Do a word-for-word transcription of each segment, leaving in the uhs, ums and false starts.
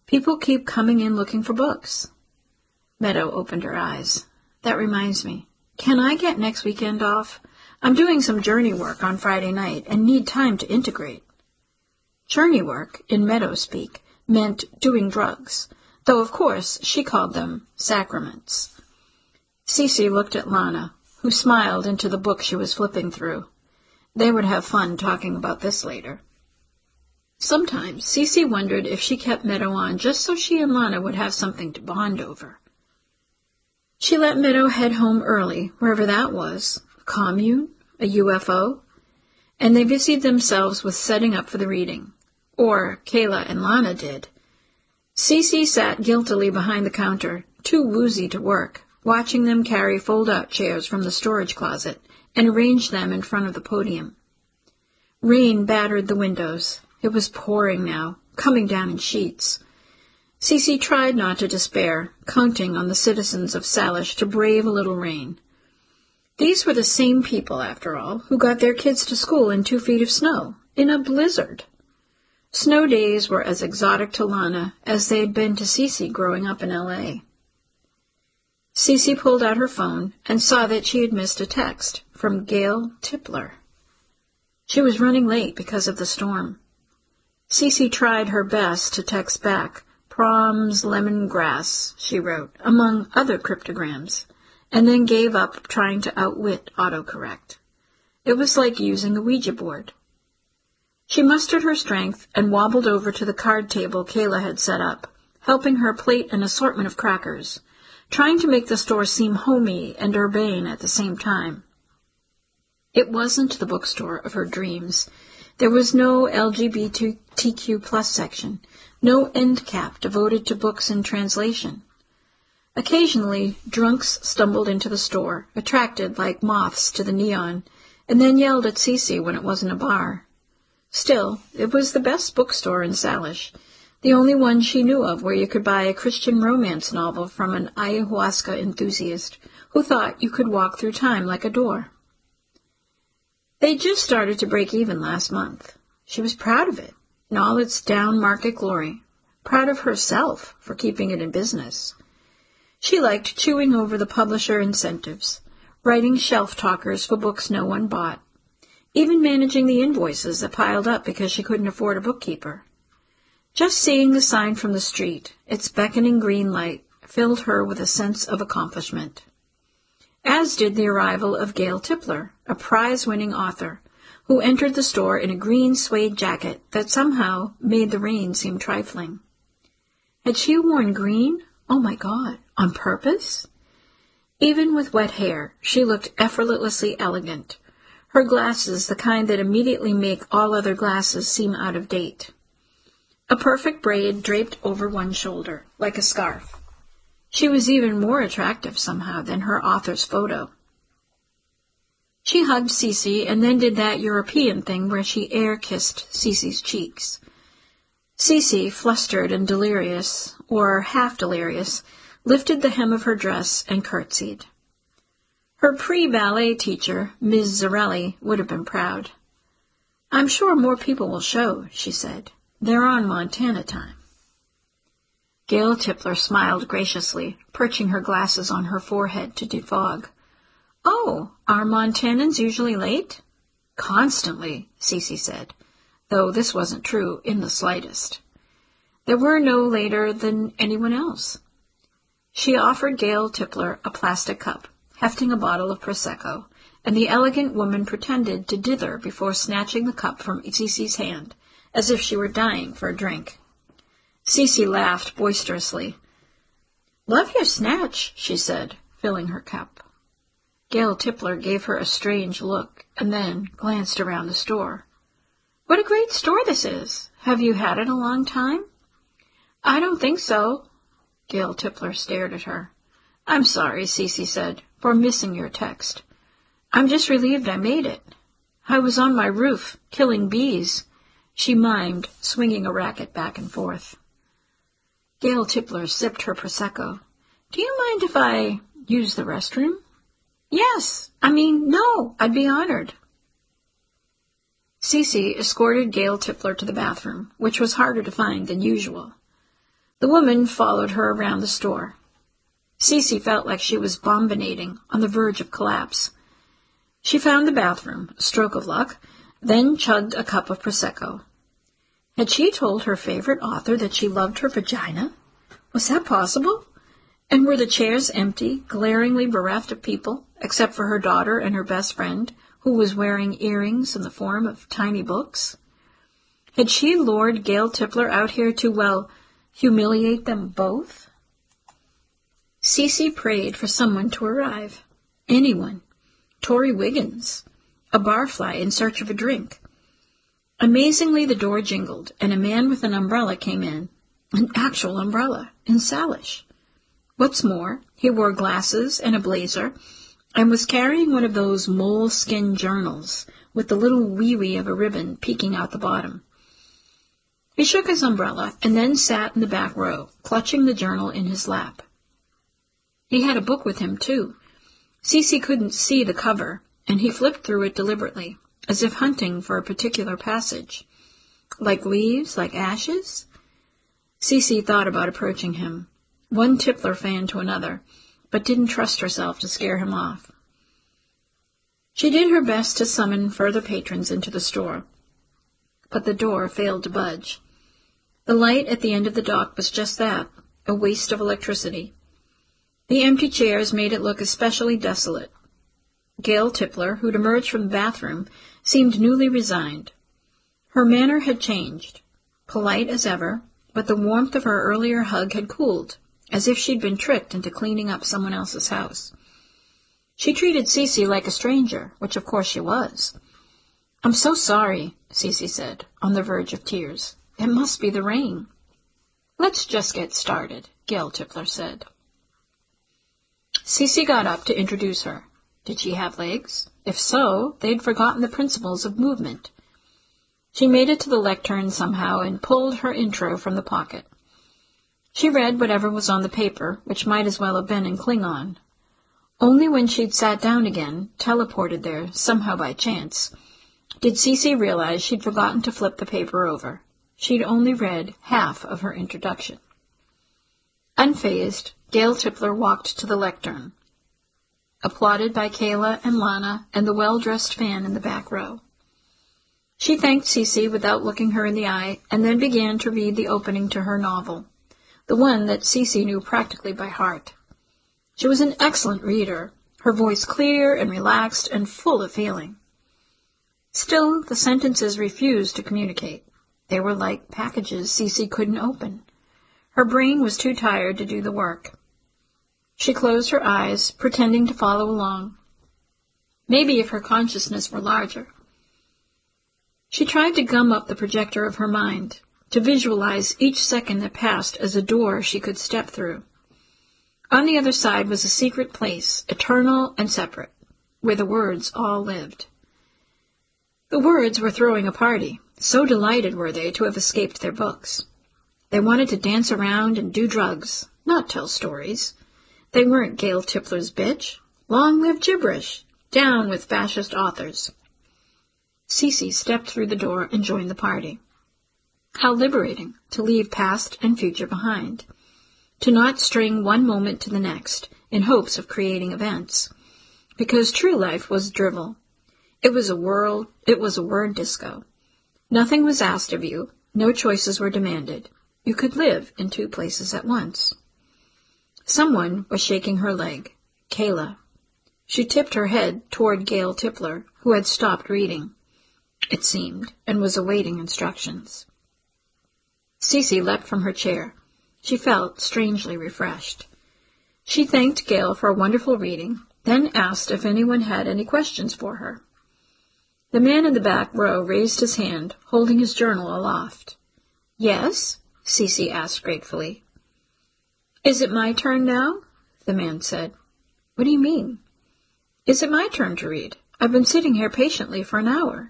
People keep coming in looking for books. Meadow opened her eyes. That reminds me. Can I get next weekend off? I'm doing some journey work on Friday night and need time to integrate. Journey work, in Meadow speak, meant doing drugs, though of course she called them sacraments. Cece looked at Lana, who smiled into the book she was flipping through. They would have fun talking about this later. Sometimes Cece wondered if she kept Meadow on just so she and Lana would have something to bond over. She let Meadow head home early, wherever that was, a commune, a U F O, and they busied themselves with setting up for the reading. Or Kayla and Lana did. Cece sat guiltily behind the counter, too woozy to work, watching them carry fold-out chairs from the storage closet and arrange them in front of the podium. Rain battered the windows. It was pouring now, coming down in sheets. Cece tried not to despair, counting on the citizens of Salish to brave a little rain. These were the same people, after all, who got their kids to school in two feet of snow, in a blizzard. Snow days were as exotic to Lana as they had been to Cece growing up in L A. Cece pulled out her phone and saw that she had missed a text from Gail Tipler. She was running late because of the storm. Cece tried her best to text back, "Proms, lemongrass," she wrote, among other cryptograms, and then gave up trying to outwit autocorrect. It was like using a Ouija board. She mustered her strength and wobbled over to the card table Kayla had set up, helping her plate an assortment of crackers, trying to make the store seem homey and urbane at the same time. It wasn't the bookstore of her dreams. There was no L G B T Q plus section, no end cap devoted to books in translation. Occasionally, drunks stumbled into the store, attracted like moths to the neon, and then yelled at Cece when it wasn't a bar. Still, it was the best bookstore in Salish, the only one she knew of where you could buy a Christian romance novel from an ayahuasca enthusiast who thought you could walk through time like a door. They just started to break even last month. She was proud of it, in all its down-market glory, proud of herself for keeping it in business. She liked chewing over the publisher incentives, writing shelf talkers for books no one bought, even managing the invoices that piled up because she couldn't afford a bookkeeper. Just seeing the sign from the street, its beckoning green light, filled her with a sense of accomplishment. As did the arrival of Gail Tipler, a prize-winning author, who entered the store in a green suede jacket that somehow made the rain seem trifling. Had she worn green? Oh, my God, on purpose? Even with wet hair, she looked effortlessly elegant, her glasses the kind that immediately make all other glasses seem out of date. A perfect braid draped over one shoulder, like a scarf. She was even more attractive somehow than her author's photo. She hugged Cece and then did that European thing where she air-kissed Cece's cheeks. Cece, flustered and delirious, or half-delirious, lifted the hem of her dress and curtsied. Her pre-ballet teacher, Miz Zarelli, would have been proud. "I'm sure more people will show," she said. "They're on Montana time." Gail Tipler smiled graciously, perching her glasses on her forehead to defog. "Oh, are Montanans usually late?" "Constantly," Cece said, though this wasn't true in the slightest. There were no later than anyone else. She offered Gail Tipler a plastic cup, hefting a bottle of Prosecco, and the elegant woman pretended to dither before snatching the cup from Cece's hand, as if she were dying for a drink. Cece laughed boisterously. "Love your snatch," she said, filling her cup. Gail Tipler gave her a strange look, and then glanced around the store. "What a great store this is! Have you had it a long time?" "I don't think so." Gail Tipler stared at her. "I'm sorry," Cece said, "for missing your text. I'm just relieved I made it. I was on my roof, killing bees," she mimed, swinging a racket back and forth. Gail Tipler sipped her Prosecco. "Do you mind if I use the restroom?" "Yes. I mean, no. I'd be honored." Cece escorted Gail Tipler to the bathroom, which was harder to find than usual. The woman followed her around the store. Cece felt like she was bombinating on the verge of collapse. She found the bathroom, a stroke of luck, then chugged a cup of Prosecco. Had she told her favorite author that she loved her vagina? Was that possible? And were the chairs empty, glaringly bereft of people, except for her daughter and her best friend, who was wearing earrings in the form of tiny books? Had she lured Gail Tippler out here to, well, humiliate them both? Cece prayed for someone to arrive. Anyone. Tori Wiggins. A barfly in search of a drink. Amazingly, the door jingled, and a man with an umbrella came in. An actual umbrella, in Salish. What's more, he wore glasses and a blazer, and was carrying one of those moleskin journals with the little wee-wee of a ribbon peeking out the bottom. He shook his umbrella and then sat in the back row, clutching the journal in his lap. He had a book with him, too. Cece couldn't see the cover, and he flipped through it deliberately, as if hunting for a particular passage. Like leaves, like ashes? Cece thought about approaching him, one Tippler fan to another, but didn't trust herself to scare him off. She did her best to summon further patrons into the store, but the door failed to budge. The light at the end of the dock was just that, a waste of electricity. The empty chairs made it look especially desolate. Gail Tippler, who'd emerged from the bathroom, seemed newly resigned. Her manner had changed, polite as ever, but the warmth of her earlier hug had cooled, as if she'd been tricked into cleaning up someone else's house. She treated Cece like a stranger, which of course she was. "I'm so sorry," Cece said, on the verge of tears. "It must be the rain." "Let's just get started," Gail Tippler said. Cece got up to introduce her. Did she have legs? If so, they'd forgotten the principles of movement. She made it to the lectern somehow and pulled her intro from the pocket. She read whatever was on the paper, which might as well have been in Klingon. Only when she'd sat down again, teleported there, somehow by chance, did Cece realize she'd forgotten to flip the paper over. She'd only read half of her introduction. Unfazed, Gail Tippler walked to the lectern, applauded by Kayla and Lana and the well-dressed fan in the back row. She thanked Cece without looking her in the eye, and then began to read the opening to her novel, the one that Cece knew practically by heart. She was an excellent reader, her voice clear and relaxed and full of feeling. Still, the sentences refused to communicate. They were like packages Cece couldn't open. Her brain was too tired to do the work. She closed her eyes, pretending to follow along. Maybe if her consciousness were larger. She tried to gum up the projector of her mind, to visualize each second that passed as a door she could step through. On the other side was a secret place, eternal and separate, where the words all lived. The words were throwing a party. So delighted were they to have escaped their books. They wanted to dance around and do drugs, not tell stories. They weren't Gail Tippler's bitch. Long live gibberish. Down with fascist authors. Cece stepped through the door and joined the party. How liberating to leave past and future behind, to not string one moment to the next in hopes of creating events, because true life was drivel. It was a world, it was a word disco. Nothing was asked of you, no choices were demanded. You could live in two places at once. Someone was shaking her leg, Kayla. She tipped her head toward Gail Tippler, who had stopped reading, it seemed, and was awaiting instructions. Cece leapt from her chair. She felt strangely refreshed. She thanked Gail for a wonderful reading, then asked if anyone had any questions for her. The man in the back row raised his hand, holding his journal aloft. "Yes?" Cece asked gratefully. "Is it my turn now?" the man said. "What do you mean?" "Is it my turn to read? I've been sitting here patiently for an hour."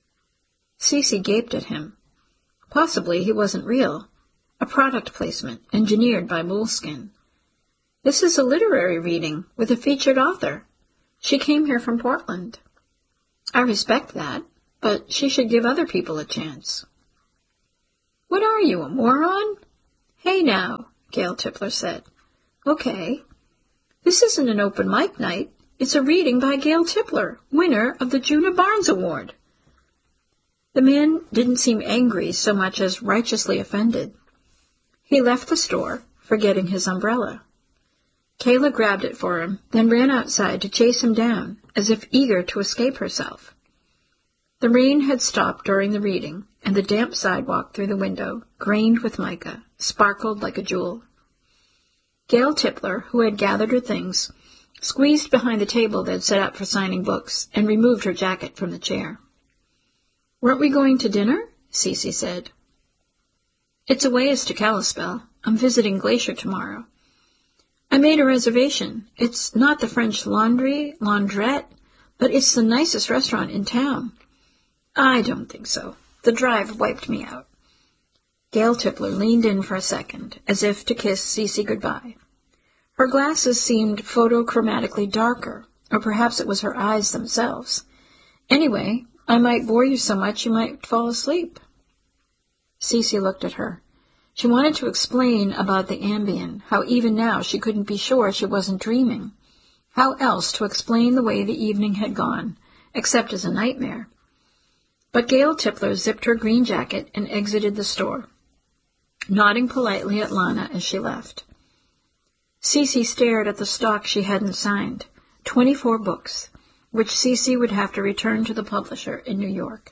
Cece gaped at him. Possibly he wasn't real. A product placement, engineered by Moleskin. This is a literary reading, with a featured author. She came here from Portland. I respect that, but she should give other people a chance. "What are you, a moron?" Hey now, Gail Tipler said. Okay. This isn't an open mic night. It's a reading by Gail Tipler, winner of the Juna Barnes Award. The man didn't seem angry so much as righteously offended. He left the store, forgetting his umbrella. Kayla grabbed it for him, then ran outside to chase him down, as if eager to escape herself. The rain had stopped during the reading, and the damp sidewalk through the window, grained with mica, sparkled like a jewel. Gail Tipler, who had gathered her things, squeezed behind the table they'd set up for signing books, and removed her jacket from the chair. "Weren't we going to dinner?" Cece said. "It's a ways to Kalispell. I'm visiting Glacier tomorrow. I made a reservation. It's not the French Laundry, Laundrette, but it's the nicest restaurant in town." "I don't think so. The drive wiped me out." Gail Tipler leaned in for a second, as if to kiss Cece goodbye. Her glasses seemed photochromatically darker, or perhaps it was her eyes themselves. "Anyway, I might bore you so much you might fall asleep." Cece looked at her. She wanted to explain about the Ambien, how even now she couldn't be sure she wasn't dreaming. How else to explain the way the evening had gone, except as a nightmare? But Gail Tipler zipped her green jacket and exited the store, nodding politely at Lana as she left. Cece stared at the stock she hadn't signed, twenty-four books, which Cece would have to return to the publisher in New York.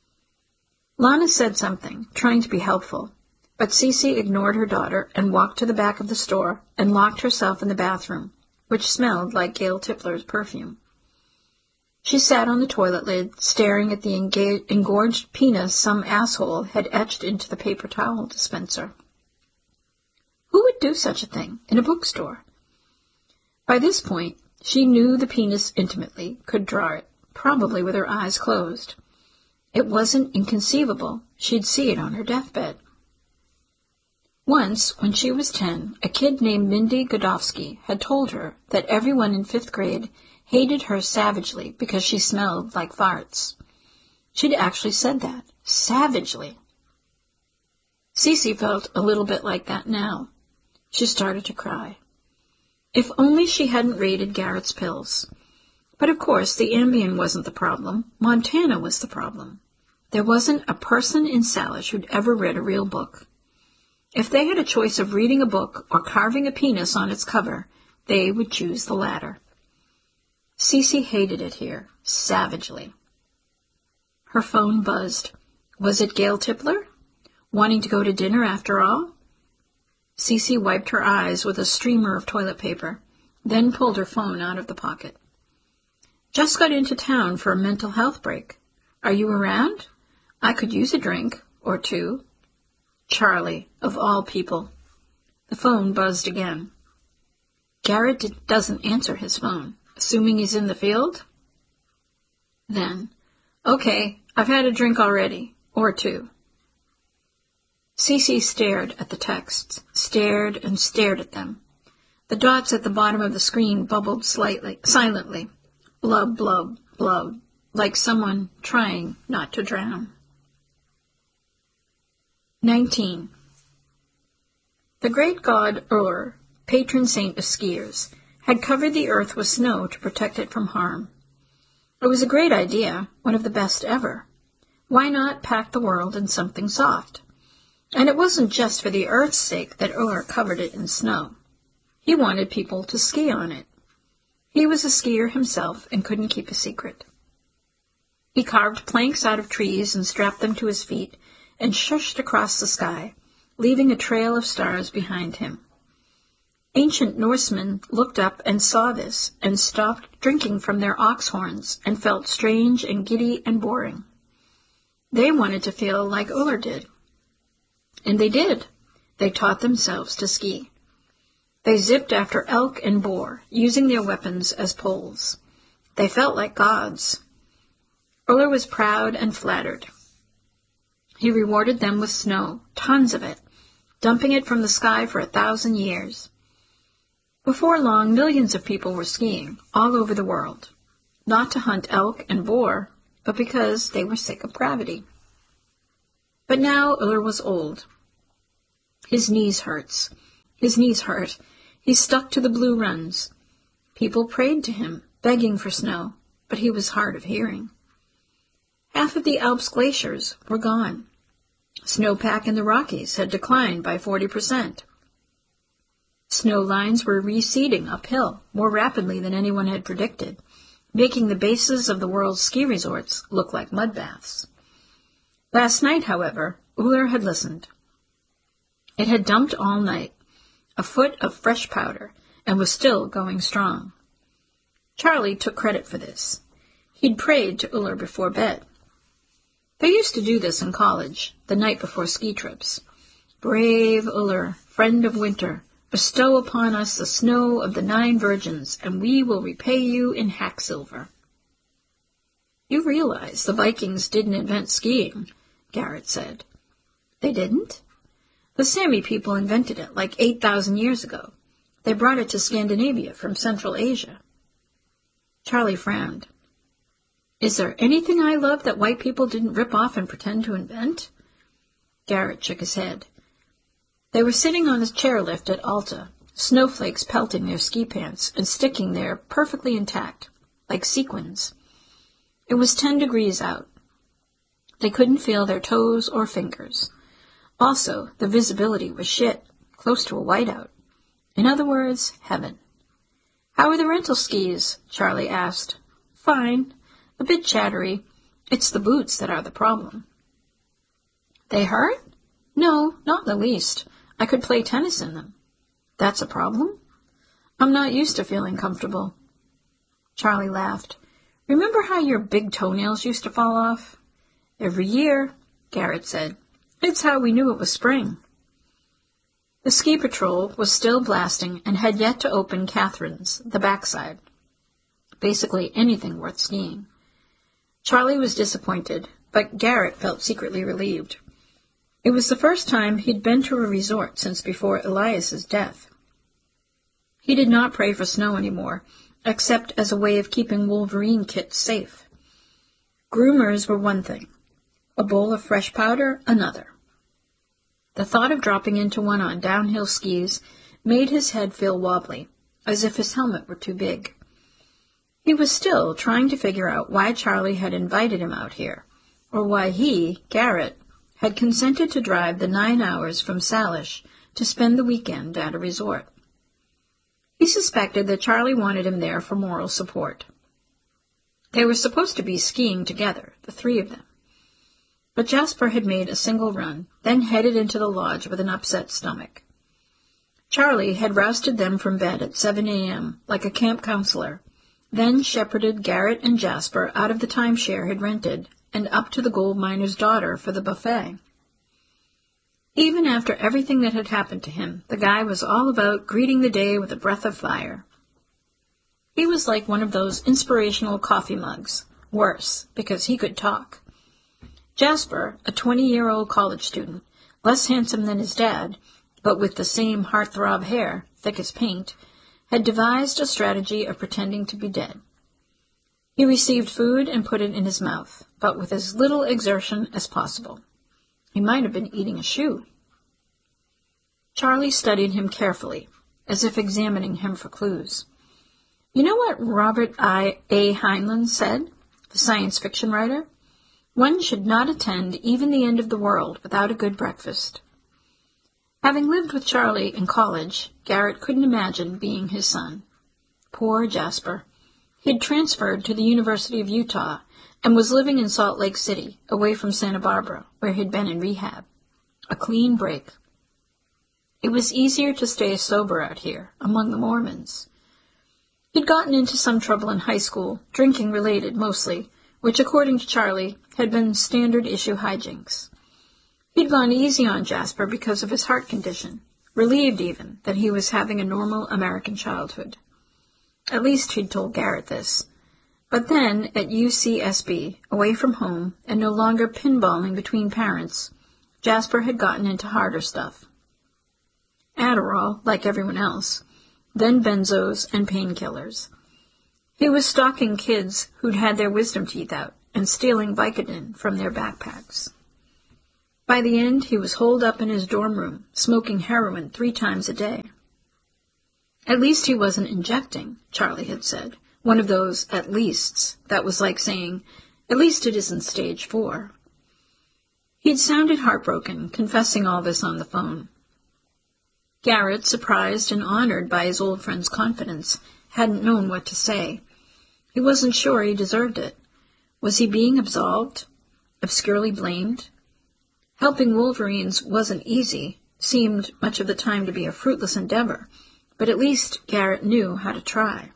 Lana said something, trying to be helpful, but Cece ignored her daughter and walked to the back of the store and locked herself in the bathroom, which smelled like Gail Tipler's perfume. She sat on the toilet lid, staring at the engaged, engorged penis some asshole had etched into the paper towel dispenser. Who would do such a thing in a bookstore? By this point, she knew the penis intimately, could draw it, probably with her eyes closed. It wasn't inconceivable. She'd see it on her deathbed. Once, when she was ten, a kid named Mindy Godofsky had told her that everyone in fifth grade hated her savagely because she smelled like farts. She'd actually said that, savagely. Cece felt a little bit like that now. She started to cry. If only she hadn't raided Garrett's pills. But of course, the Ambien wasn't the problem. Montana was the problem. There wasn't a person in Salish who'd ever read a real book. If they had a choice of reading a book or carving a penis on its cover, they would choose the latter. Cece hated it here, savagely. Her phone buzzed. Was it Gail Tipler? Wanting to go to dinner after all? Cece wiped her eyes with a streamer of toilet paper, then pulled her phone out of the pocket. Just got into town for a mental health break. Are you around? I could use a drink, or two. Charlie, of all people. The phone buzzed again. Garrett did, doesn't answer his phone, assuming he's in the field? Then, okay, I've had a drink already, or two. Cece stared at the texts, stared and stared at them. The dots at the bottom of the screen bubbled slightly, silently. Blub, blub, blub, like someone trying not to drown. Nineteen. The great god Ur, patron saint of skiers, had covered the earth with snow to protect it from harm. It was a great idea, one of the best ever. Why not pack the world in something soft? And it wasn't just for the earth's sake that Ur covered it in snow. He wanted people to ski on it. He was a skier himself and couldn't keep a secret. He carved planks out of trees and strapped them to his feet and shushed across the sky, leaving a trail of stars behind him. Ancient Norsemen looked up and saw this and stopped drinking from their ox horns and felt strange and giddy and boring. They wanted to feel like Uller did. And they did. They taught themselves to ski. They zipped after elk and boar, using their weapons as poles. They felt like gods. Uller was proud and flattered. He rewarded them with snow, tons of it, dumping it from the sky for a thousand years. Before long, millions of people were skiing all over the world, not to hunt elk and boar, but because they were sick of gravity. But now Uller was old. His knees hurts. His knees hurt. He stuck to the blue runs. People prayed to him, begging for snow, but he was hard of hearing. Half of the Alps glaciers were gone. Snowpack in the Rockies had declined by forty percent. Snow lines were receding uphill more rapidly than anyone had predicted, making the bases of the world's ski resorts look like mud baths. Last night, however, Uller had listened. It had dumped all night, a foot of fresh powder, and was still going strong. Charlie took credit for this. He'd prayed to Uller before bed. They used to do this in college, the night before ski trips. Brave Uller, friend of winter, bestow upon us the snow of the nine virgins, and we will repay you in hack-silver. You realize the Vikings didn't invent skiing, Garrett said. They didn't? The Sami people invented it like eight thousand years ago. They brought it to Scandinavia from Central Asia. Charlie frowned. Is there anything I love that white people didn't rip off and pretend to invent? Garrett shook his head. They were sitting on a chairlift at Alta, snowflakes pelting their ski pants and sticking there perfectly intact, like sequins. It was ten degrees out. They couldn't feel their toes or fingers. Also, the visibility was shit, close to a whiteout. In other words, heaven. How are the rental skis? Charlie asked. Fine. A bit chattery. It's the boots that are the problem. They hurt? No, not in the least. I could play tennis in them. That's a problem? I'm not used to feeling comfortable. Charlie laughed. Remember how your big toenails used to fall off? Every year, Garrett said. It's how we knew it was spring. The ski patrol was still blasting and had yet to open Catherine's, the backside. Basically anything worth skiing. Charlie was disappointed, but Garrett felt secretly relieved. It was the first time he'd been to a resort since before Elias's death. He did not pray for snow anymore, except as a way of keeping Wolverine kits safe. Groomers were one thing, a bowl of fresh powder another. The thought of dropping into one on downhill skis made his head feel wobbly, as if his helmet were too big. He was still trying to figure out why Charlie had invited him out here, or why he, Garrett, had consented to drive the nine hours from Salish to spend the weekend at a resort. He suspected that Charlie wanted him there for moral support. They were supposed to be skiing together, the three of them. But Jasper had made a single run, then headed into the lodge with an upset stomach. Charlie had rousted them from bed at seven a.m., like a camp counselor, then shepherded Garrett and Jasper out of the timeshare he'd rented and up to the gold miner's daughter for the buffet. Even after everything that had happened to him, the guy was all about greeting the day with a breath of fire. He was like one of those inspirational coffee mugs, worse, because he could talk. Jasper, a twenty-year-old college student, less handsome than his dad, but with the same heartthrob hair, thick as paint, had devised a strategy of pretending to be dead. He received food and put it in his mouth, but with as little exertion as possible. He might have been eating a shoe. Charlie studied him carefully, as if examining him for clues. You know what Robert I. A. Heinlein said, the science fiction writer? One should not attend even the end of the world without a good breakfast. Having lived with Charlie in college, Garrett couldn't imagine being his son. Poor Jasper. He'd transferred to the University of Utah and was living in Salt Lake City, away from Santa Barbara, where he'd been in rehab. A clean break. It was easier to stay sober out here, among the Mormons. He'd gotten into some trouble in high school, drinking-related mostly, which, according to Charlie, had been standard-issue hijinks. He'd gone easy on Jasper because of his heart condition, relieved even that he was having a normal American childhood. At least he'd told Garrett this. But then, at U C S B, away from home, and no longer pinballing between parents, Jasper had gotten into harder stuff. Adderall, like everyone else, then benzos and painkillers. He was stalking kids who'd had their wisdom teeth out and stealing Vicodin from their backpacks. By the end, he was holed up in his dorm room, smoking heroin three times a day. At least he wasn't injecting, Charlie had said. One of those at leasts that was like saying, at least it isn't stage four. He'd sounded heartbroken, confessing all this on the phone. Garrett, surprised and honored by his old friend's confidence, hadn't known what to say. He wasn't sure he deserved it. Was he being absolved? Obscurely blamed? Helping Wolverines wasn't easy, seemed much of the time to be a fruitless endeavor, but at least Garrett knew how to try.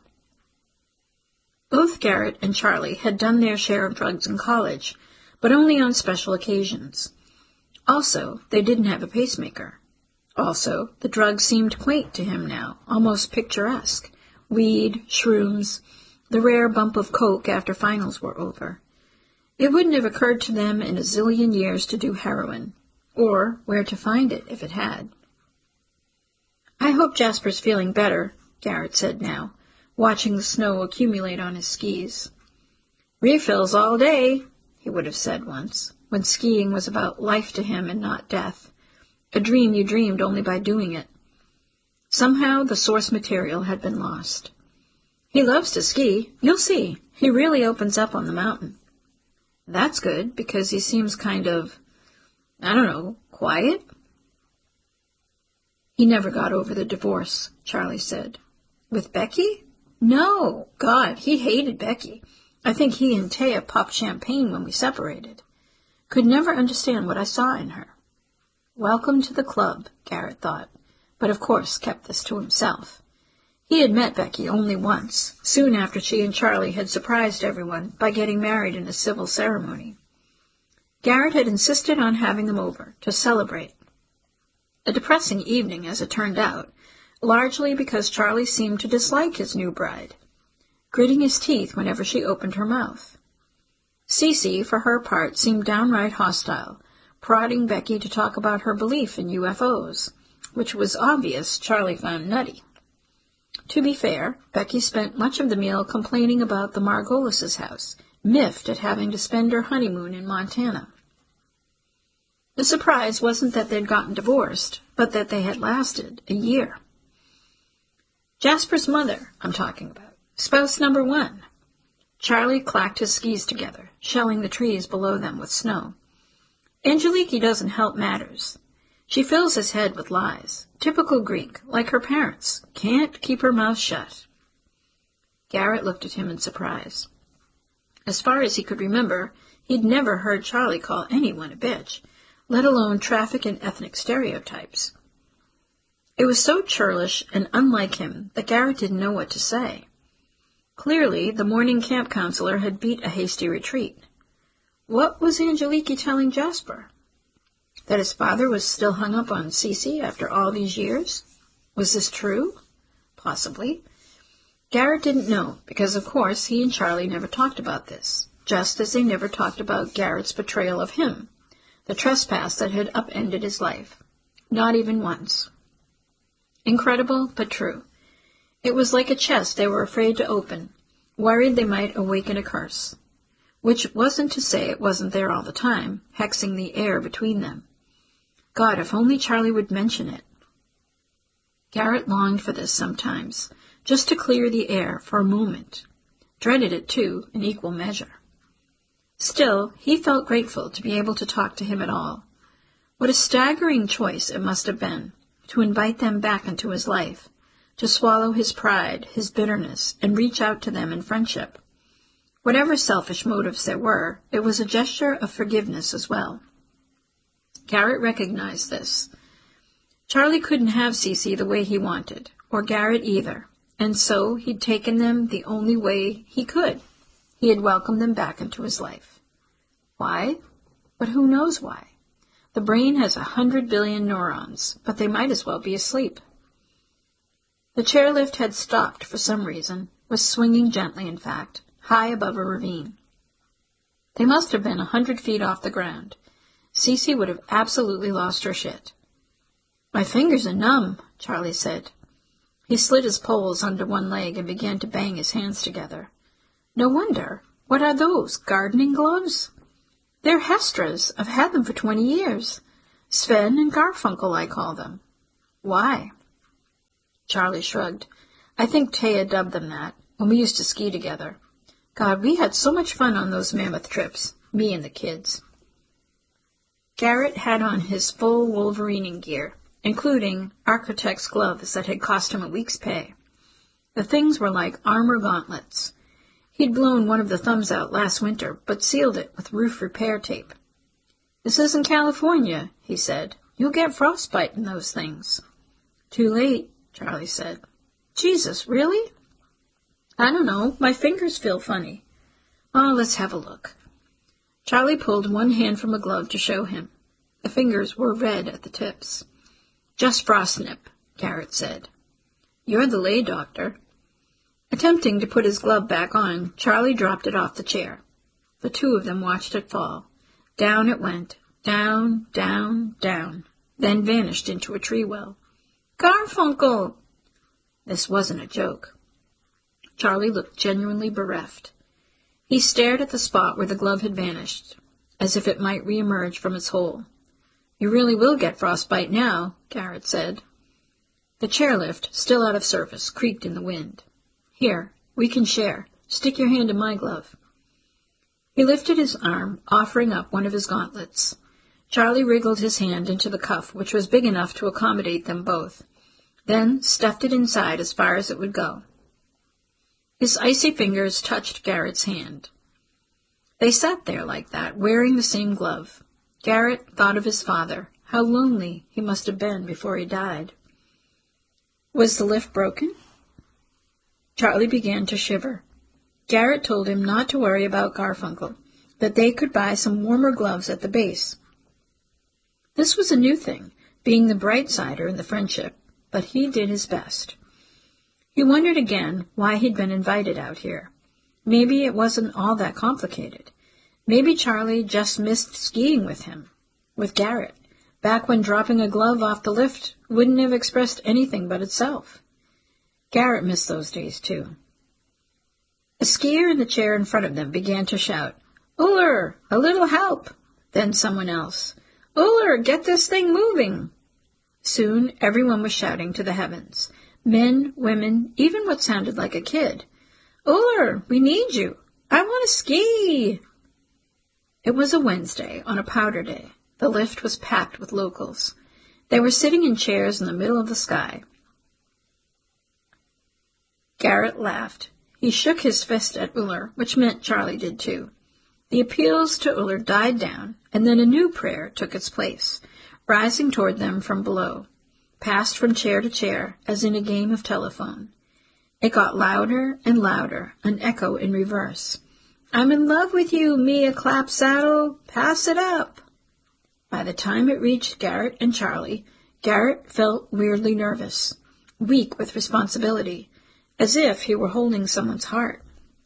Both Garrett and Charlie had done their share of drugs in college, but only on special occasions. Also, they didn't have a pacemaker. Also, the drugs seemed quaint to him now, almost picturesque. Weed, shrooms, the rare bump of coke after finals were over. It wouldn't have occurred to them in a zillion years to do heroin, or where to find it if it had. I hope Jasper's feeling better, Garrett said now, watching the snow accumulate on his skis. Refills all day, he would have said once, when skiing was about life to him and not death, a dream you dreamed only by doing it. Somehow the source material had been lost. He loves to ski. You'll see. He really opens up on the mountain. That's good, because he seems kind of, I don't know, quiet? He never got over the divorce, Charlie said. With Becky? No, God, he hated Becky. I think he and Taya popped champagne when we separated. Could never understand what I saw in her. Welcome to the club, Garrett thought, but of course kept this to himself. He had met Becky only once, soon after she and Charlie had surprised everyone by getting married in a civil ceremony. Garrett had insisted on having them over to celebrate. A depressing evening, as it turned out, largely because Charlie seemed to dislike his new bride, gritting his teeth whenever she opened her mouth. Cece, for her part, seemed downright hostile, prodding Becky to talk about her belief in U F Os, which was obvious Charlie found nutty. To be fair, Becky spent much of the meal complaining about the Margolis' house, miffed at having to spend her honeymoon in Montana. The surprise wasn't that they'd gotten divorced, but that they had lasted a year. Jasper's mother, I'm talking about. Spouse number one. Charlie clacked his skis together, shelling the trees below them with snow. Angeliki doesn't help matters. She fills his head with lies. Typical Greek, like her parents. Can't keep her mouth shut. Garrett looked at him in surprise. As far as he could remember, he'd never heard Charlie call anyone a bitch, let alone traffic in ethnic stereotypes. It was so churlish and unlike him that Garrett didn't know what to say. Clearly, the morning camp counselor had beat a hasty retreat. What was Angeliki telling Jasper? That his father was still hung up on Cece after all these years? Was this true? Possibly. Garrett didn't know, because of course he and Charlie never talked about this, just as they never talked about Garrett's betrayal of him, the trespass that had upended his life. Not even once. Incredible, but true. It was like a chest they were afraid to open, worried they might awaken a curse. Which wasn't to say it wasn't there all the time, hexing the air between them. God, if only Charlie would mention it. Garrett longed for this sometimes, just to clear the air for a moment. Dreaded it, too, in equal measure. Still, he felt grateful to be able to talk to him at all. What a staggering choice it must have been, to invite them back into his life, to swallow his pride, his bitterness, and reach out to them in friendship. Whatever selfish motives there were, it was a gesture of forgiveness as well. Garrett recognized this. Charlie couldn't have Cece the way he wanted, or Garrett either, and so he'd taken them the only way he could. He had welcomed them back into his life. Why? But who knows why? The brain has a hundred billion neurons, but they might as well be asleep. The chairlift had stopped for some reason, was swinging gently, in fact, high above a ravine. They must have been a hundred feet off the ground. Cece would have absolutely lost her shit. My fingers are numb, Charlie said. He slid his poles under one leg and began to bang his hands together. No wonder. What are those, gardening gloves? They're Hestras. I've had them for twenty years. Sven and Garfunkel, I call them. Why? Charlie shrugged. I think Taya dubbed them that, when we used to ski together. God, we had so much fun on those mammoth trips, me and the kids. Garrett had on his full wolverining gear, including architect's gloves that had cost him a week's pay. The things were like armor gauntlets. He'd blown one of the thumbs out last winter, but sealed it with roof repair tape. This isn't California, he said. You'll get frostbite in those things. Too late, Charlie said. Jesus, really? I don't know. My fingers feel funny. Oh, let's have a look. Charlie pulled one hand from a glove to show him. The fingers were red at the tips. Just frostnip, Garrett said. You're the lay doctor. Attempting to put his glove back on, Charlie dropped it off the chair. The two of them watched it fall. Down it went, down, down, down, then vanished into a tree well. Garfunkel! This wasn't a joke. Charlie looked genuinely bereft. He stared at the spot where the glove had vanished, as if it might reemerge from its hole. You really will get frostbite now, Garrett said. The chairlift, still out of service, creaked in the wind. Here, we can share. Stick your hand in my glove. He lifted his arm, offering up one of his gauntlets. Charlie wriggled his hand into the cuff, which was big enough to accommodate them both, then stuffed it inside as far as it would go. His icy fingers touched Garrett's hand. They sat there like that, wearing the same glove. Garrett thought of his father, how lonely he must have been before he died. Was the lift broken? Charlie began to shiver. Garrett told him not to worry about Garfunkel, that they could buy some warmer gloves at the base. This was a new thing, being the bright-sider in the friendship, but he did his best. He wondered again why he'd been invited out here. Maybe it wasn't all that complicated. Maybe Charlie just missed skiing with him, with Garrett, back when dropping a glove off the lift wouldn't have expressed anything but itself. Garrett missed those days, too. A skier in the chair in front of them began to shout, Uller, a little help! Then someone else, Uller, get this thing moving! Soon everyone was shouting to the heavens. Men, women, even what sounded like a kid. Uller, we need you! I want to ski! It was a Wednesday, on a powder day. The lift was packed with locals. They were sitting in chairs in the middle of the sky. Garrett laughed. He shook his fist at Uller, which meant Charlie did too. The appeals to Uller died down, and then a new prayer took its place, rising toward them from below, passed from chair to chair, as in a game of telephone. It got louder and louder, an echo in reverse. I'm in love with you, Mia Clapsaddle. Pass it up. By the time it reached Garrett and Charlie, Garrett felt weirdly nervous, weak with responsibility, as if he were holding someone's heart.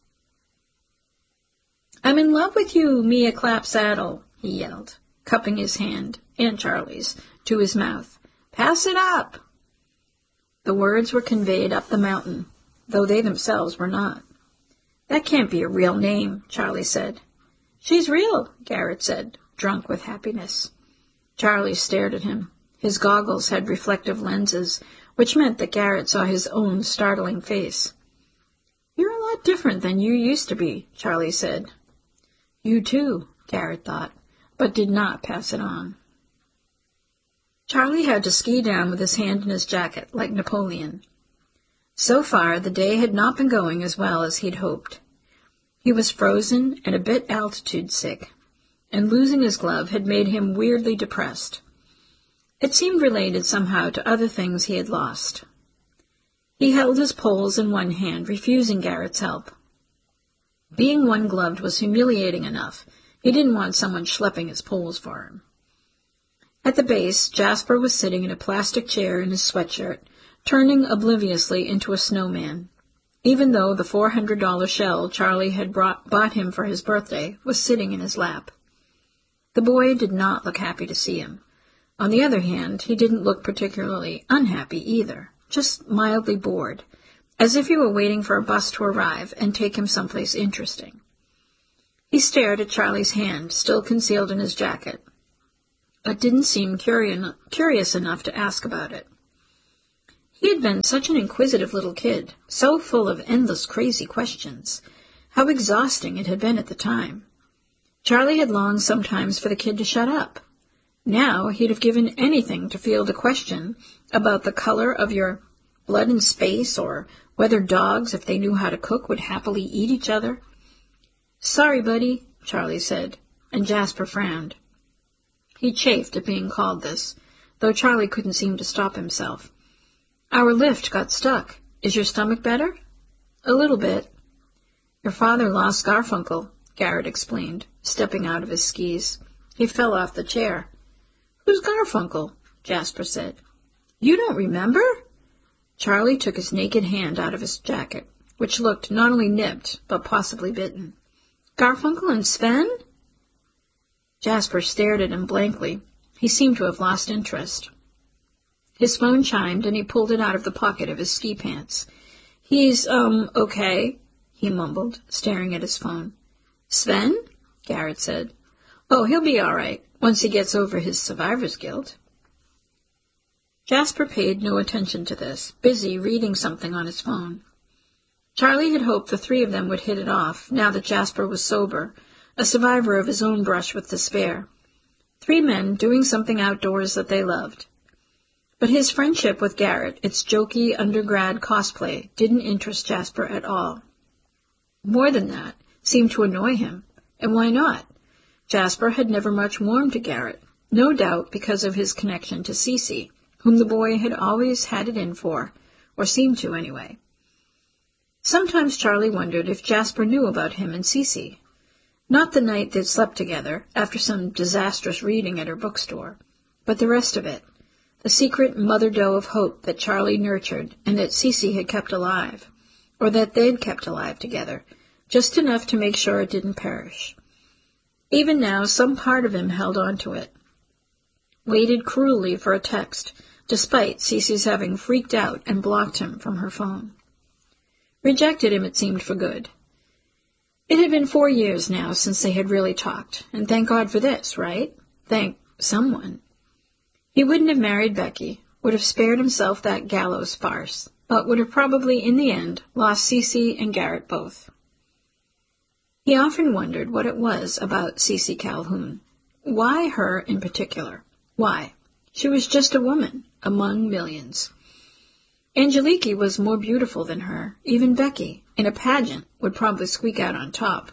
I'm in love with you, Mia Clapsaddle, he yelled, cupping his hand, and Charlie's, to his mouth. Pass it up. The words were conveyed up the mountain, though they themselves were not. That can't be a real name, Charlie said. She's real, Garrett said, drunk with happiness. Charlie stared at him. His goggles had reflective lenses, which meant that Garrett saw his own startling face. You're a lot different than you used to be, Charlie said. You too, Garrett thought, but did not pass it on. Charlie had to ski down with his hand in his jacket, like Napoleon. So far, the day had not been going as well as he'd hoped. He was frozen and a bit altitude sick, and losing his glove had made him weirdly depressed. It seemed related somehow to other things he had lost. He held his poles in one hand, refusing Garrett's help. Being one-gloved was humiliating enough. He didn't want someone schlepping his poles for him. At the base, Jasper was sitting in a plastic chair in his sweatshirt, turning obliviously into a snowman, even though the four hundred dollar shell Charlie had brought, bought him for his birthday was sitting in his lap. The boy did not look happy to see him. On the other hand, he didn't look particularly unhappy either, just mildly bored, as if he were waiting for a bus to arrive and take him someplace interesting. He stared at Charlie's hand, still concealed in his jacket, but didn't seem curi- curious enough to ask about it. He had been such an inquisitive little kid, so full of endless crazy questions. How exhausting it had been at the time. Charlie had longed sometimes for the kid to shut up. Now he'd have given anything to field a question about the color of your blood in space, or whether dogs, if they knew how to cook, would happily eat each other. "Sorry, buddy," Charlie said, and Jasper frowned. He chafed at being called this, though Charlie couldn't seem to stop himself. "Our lift got stuck. Is your stomach better?" "A little bit." "Your father lost Garfunkel," Garrett explained, stepping out of his skis. He fell off the chair. "Who's Garfunkel?" Jasper said. "You don't remember?" Charlie took his naked hand out of his jacket, which looked not only nipped, but possibly bitten. "Garfunkel and Sven?" Jasper stared at him blankly. He seemed to have lost interest. His phone chimed, and he pulled it out of the pocket of his ski pants. "He's, um, okay," he mumbled, staring at his phone. "Sven?" Garrett said. "Oh, he'll be all right, once he gets over his survivor's guilt." Jasper paid no attention to this, busy reading something on his phone. Charlie had hoped the three of them would hit it off, now that Jasper was sober, a survivor of his own brush with despair. Three men doing something outdoors that they loved. But his friendship with Garrett, its jokey undergrad cosplay, didn't interest Jasper at all. More than that, seemed to annoy him. And why not? Jasper had never much warmed to Garrett, no doubt because of his connection to Cece, whom the boy had always had it in for, or seemed to anyway. Sometimes Charlie wondered if Jasper knew about him and Cece. Not the night they'd slept together, after some disastrous reading at her bookstore, but the rest of it, the secret mother-doe of hope that Charlie nurtured and that Cece had kept alive, or that they'd kept alive together, just enough to make sure it didn't perish. Even now, some part of him held on to it, waited cruelly for a text, despite Cece's having freaked out and blocked him from her phone. Rejected him, it seemed, for good. It had been four years now since they had really talked, and thank God for this, right? Thank someone. He wouldn't have married Becky, would have spared himself that gallows farce, but would have probably, in the end, lost Cece and Garrett both. He often wondered what it was about Cece Calhoun. Why her in particular? Why? She was just a woman, among millions. Angeliki was more beautiful than her. Even Becky, in a pageant, would probably squeak out on top.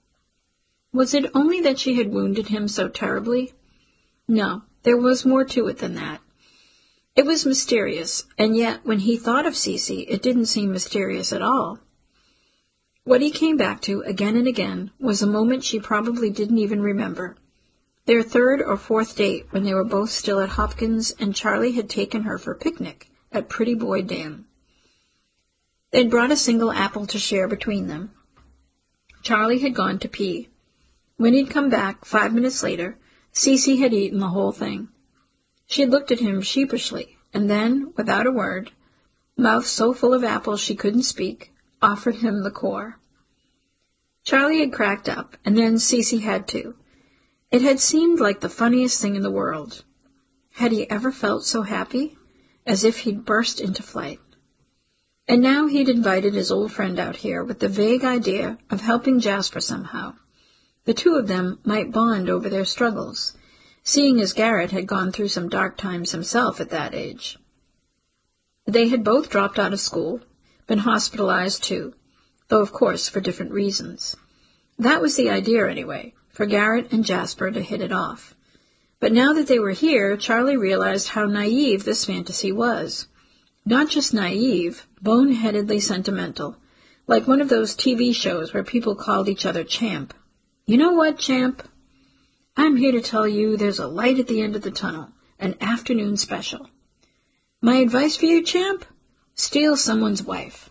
Was it only that she had wounded him so terribly? No, there was more to it than that. It was mysterious, and yet when he thought of Cece, it didn't seem mysterious at all. What he came back to again and again was a moment she probably didn't even remember. Their third or fourth date when they were both still at Hopkins and Charlie had taken her for a picnic at Pretty Boy Dam. They'd brought a single apple to share between them. Charlie had gone to pee. When he'd come back, five minutes later, Cece had eaten the whole thing. She had looked at him sheepishly, and then, without a word, mouth so full of apples she couldn't speak, offered him the core. Charlie had cracked up, and then Cece had too. It had seemed like the funniest thing in the world. Had he ever felt so happy? As if he'd burst into flight. And now he'd invited his old friend out here with the vague idea of helping Jasper somehow. The two of them might bond over their struggles, seeing as Garrett had gone through some dark times himself at that age. They had both dropped out of school, been hospitalized too, though of course for different reasons. That was the idea anyway, for Garrett and Jasper to hit it off. But now that they were here, Charlie realized how naive this fantasy was. Not just naive, boneheadedly sentimental, like one of those T V shows where people called each other Champ. You know what, Champ? I'm here to tell you there's a light at the end of the tunnel, an afternoon special. My advice for you, Champ? Steal someone's wife.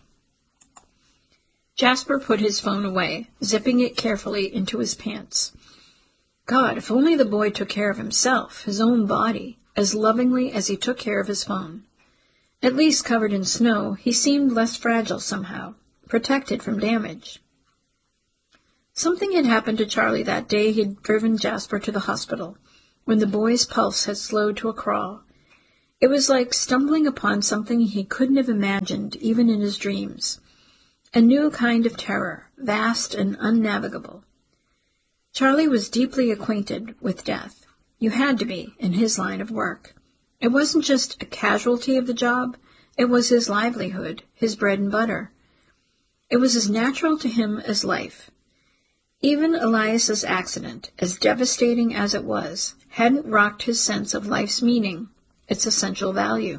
Jasper put his phone away, zipping it carefully into his pants. God, if only the boy took care of himself, his own body, as lovingly as he took care of his phone. At least covered in snow, he seemed less fragile somehow, protected from damage. Something had happened to Charlie that day he'd driven Jasper to the hospital, when the boy's pulse had slowed to a crawl. It was like stumbling upon something he couldn't have imagined, even in his dreams. A new kind of terror, vast and unnavigable. Charlie was deeply acquainted with death. You had to be, in his line of work. It wasn't just a casualty of the job. It was his livelihood, his bread and butter. It was as natural to him as life. Even Elias's accident, as devastating as it was, hadn't rocked his sense of life's meaning, its essential value.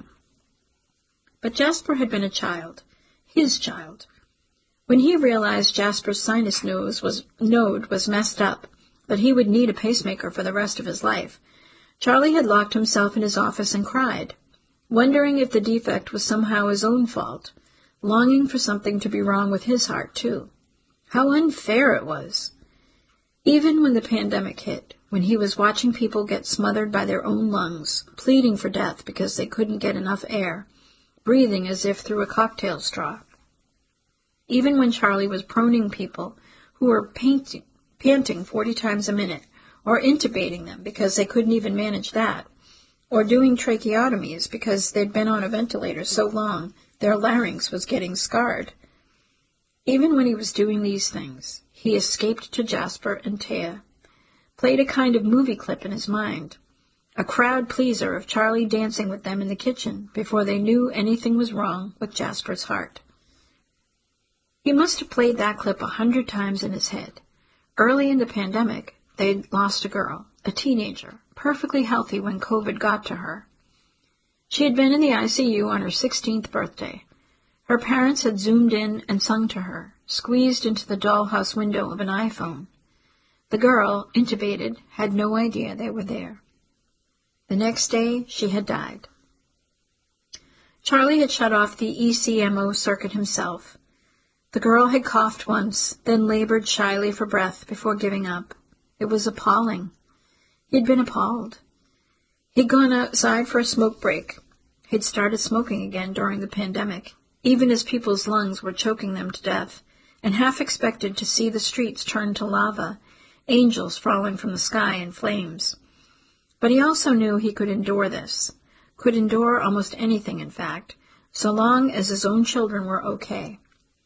But Jasper had been a child, his child. When he realized Jasper's sinus nose was, node was messed up, that he would need a pacemaker for the rest of his life, Charlie had locked himself in his office and cried, wondering if the defect was somehow his own fault, longing for something to be wrong with his heart, too. How unfair it was! Even when the pandemic hit, when he was watching people get smothered by their own lungs, pleading for death because they couldn't get enough air, breathing as if through a cocktail straw. Even when Charlie was proning people who were painting, panting forty times a minute, or intubating them because they couldn't even manage that, or doing tracheotomies because they'd been on a ventilator so long their larynx was getting scarred. Even when he was doing these things, he escaped to Jasper and Taya, played a kind of movie clip in his mind, a crowd pleaser of Charlie dancing with them in the kitchen before they knew anything was wrong with Jasper's heart. He must have played that clip a hundred times in his head. Early in the pandemic, they'd lost a girl, a teenager, perfectly healthy when COVID got to her. She had been in the I C U on her sixteenth birthday. Her parents had zoomed in and sung to her, squeezed into the dollhouse window of an iPhone. The girl, intubated, had no idea they were there. The next day, she had died. Charlie had shut off the E C M O circuit himself. The girl had coughed once, then labored shyly for breath before giving up. It was appalling. He'd been appalled. He'd gone outside for a smoke break. He'd started smoking again during the pandemic, even as people's lungs were choking them to death, and half expected to see the streets turn to lava, angels falling from the sky in flames. But he also knew he could endure this, could endure almost anything, in fact, so long as his own children were okay.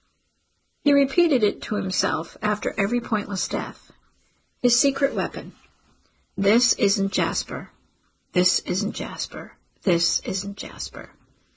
He repeated it to himself after every pointless death. His secret weapon. This isn't Jasper. This isn't Jasper. This isn't Jasper.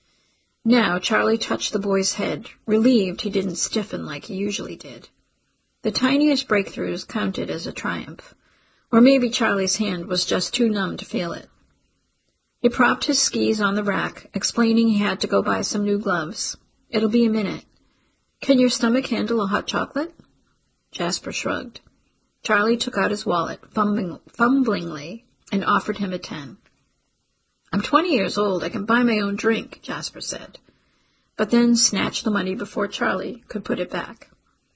Now Charlie touched the boy's head, relieved he didn't stiffen like he usually did. The tiniest breakthroughs counted as a triumph. Or maybe Charlie's hand was just too numb to feel it. He propped his skis on the rack, explaining he had to go buy some new gloves. It'll be a minute. Can your stomach handle a hot chocolate? Jasper shrugged. Charlie took out his wallet, fumbling, fumblingly, and offered him a ten. I'm twenty years old. I can buy my own drink, Jasper said, but then snatched the money before Charlie could put it back.